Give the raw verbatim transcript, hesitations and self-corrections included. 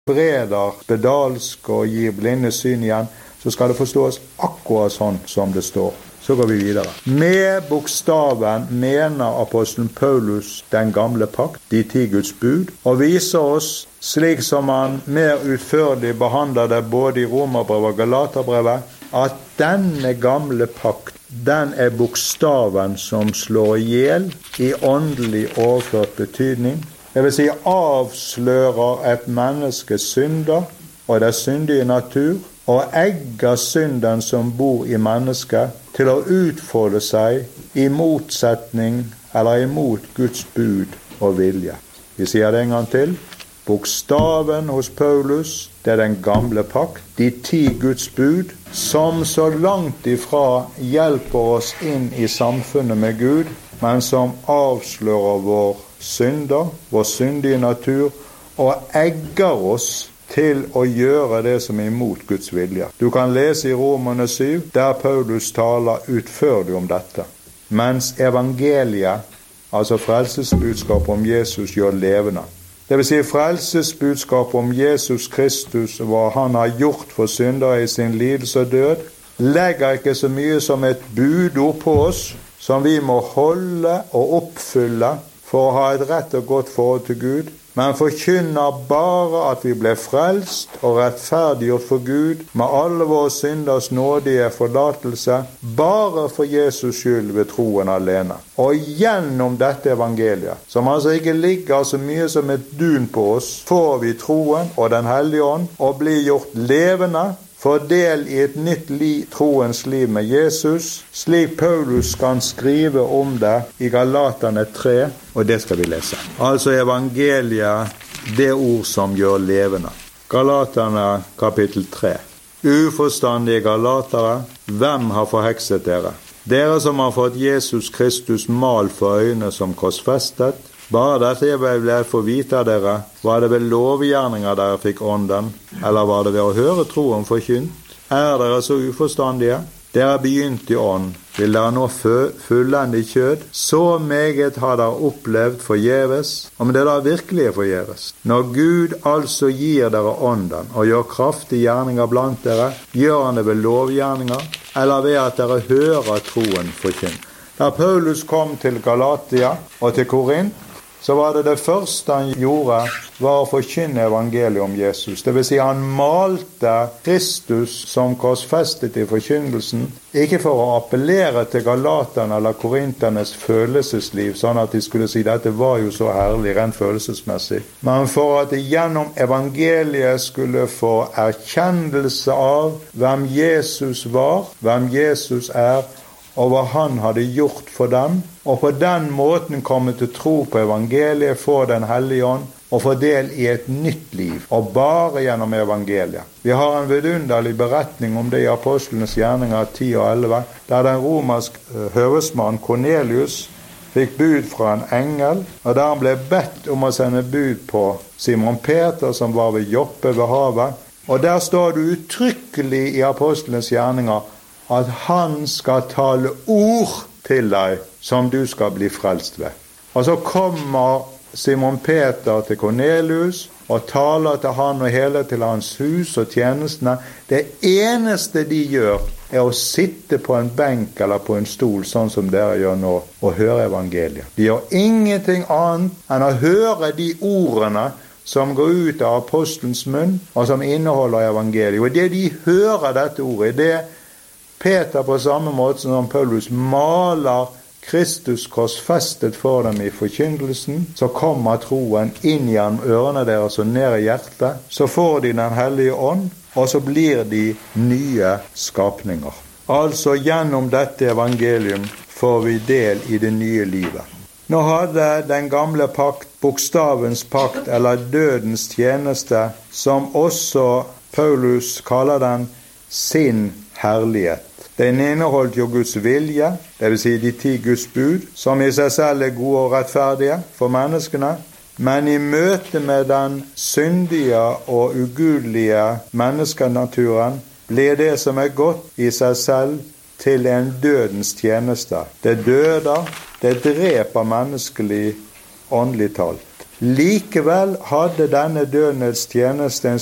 breder bedalsk og gir blinde syn igjen, så skal det forstås akkurat sånn som det står. Så går vi videre. Med bokstaven mener apostelen Paulus den gamle pakt, de ti Guds bud, og viser oss, slik som han mer utførlig behandler det både i Romerbrevet og Galaterbrevet, at denne gamle pakt, den er bokstaven som slår ihjel i åndelig overført betydning. Det vil si avslører et menneskes synder og det syndige natur, og egger synden som bor i mennesket til å utfolde seg i motsetning eller imot Guds bud og vilje. Vi sier det en gang til. Bokstaven hos Paulus, det er den gamle pakt, de ti Guds bud, som så langt ifra hjelper oss inn i samfunnet med Gud, men som avslører vår synder, vår syndige natur, og egger oss til å gjøre det som er imot Guds vilje. Du kan lese i Romerne syv, der Paulus taler utførlig om dette. Mens evangeliet, altså frelsesbudskapet om Jesus, gjør levende. Det vil si frelsesbudskapet om Jesus Kristus, hva han har gjort for syndere i sin lidelse og død, legger ikke så mye som et budord på oss, som vi må holde og oppfylle for å ha et rett og godt forhold til Gud, men forkynner bare at vi ble frelst og rettferdiggjort for Gud med alle våre synders nådige forlatelse, bare for Jesus skyld ved troen alene. Og gjennom dette evangeliet, som altså ikke ligger så mye som et dun på oss, får vi troen og den hellige ånd og blir gjort levende, for del i et nytt liv, troens liv med Jesus, slik Paulus kan skrive om det i Galaterne tre, og det skal vi lese. Altså evangeliet, det ord som gjør levende. Galaterne kapittel tre. Uforstandige galatere, hvem har forhekset dere? Dere som har fått Jesus Kristus mal for øynene som korsfestet, bare dette jeg ble få vite av dere, var det ved lovgjerninger dere fikk ånden, eller var det ved å høre troen forkynt? Er dere så uforstandige? Dere er begynt i ånd, vil dere nå fullende i kjød? Så meget har dere opplevd forgjeves, om det da virkelig er forgjeves. Når Gud altså gir dere ånden og gjør kraftige gjerninger blant dere, gjør han det ved lovgjerninger, eller ved at dere hører troen forkynt. Da Paulus kom til Galatia og til Korint, så var det det første han gjorde, var å forkynne evangeliet om Jesus. Det vil si han malte Kristus som korsfestet i forkynnelsen, ikke for å appellere til galaterne eller korinternes følelsesliv, sånn at de skulle si dette var jo så herlig, rent følelsesmessig, men for at de gjennom evangeliet skulle få erkjennelse av hvem Jesus var, hvem Jesus er, og hva han hadde gjort for dem, og på den måten komme til tro på evangeliet, få den hellige ånd, og få del i et nytt liv, og bare gjennom evangeliet. Vi har en vidunderlig beretning om det i Apostlenes gjerninger ti og elleve, der den romersk høvedsmann Cornelius fikk bud fra en engel, og der han ble bedt om å sende bud på Simon Peter, som var ved Joppe ved havet, og der står det uttrykkelig i Apostlenes gjerninger, at han skal tale ord til deg som du skal bli frelst ved. Og så kommer Simon Peter til Cornelius og taler til han og hele til hans hus og tjenestene. Det eneste de gjør er å sitte på en benk eller på en stol, sånn som dere gjør nå, og høre evangeliet. De gjør ingenting annet enn å høre de ordene som går ut av apostelens munn, og som inneholder evangeliet. Og det de hører dette ordet, det Peter på samme måte som Paulus maler Kristus korsfestet for dem i forkynnelsen, så kommer troen inn gjennom ørene deres og ned i hjertet, så får de den hellige ånd, og så blir de nye skapninger. Altså gjennom dette evangelium får vi del i det nye livet. Nå hadde den gamle pakt, bokstavens pakt, eller dødens tjeneste, som også Paulus kaller den, sin herlighet. Den inneholdt jo Guds vilje, det vil si de ti Guds bud, som i seg selv er gode og rettferdige for menneskene, men i møte med den syndige og ugudelige menneskenaturen blir det som er godt i seg selv til en dødens tjeneste. Det døder, det dreper menneskelig åndelig talt. Likevel hadde denne dødens tjeneste en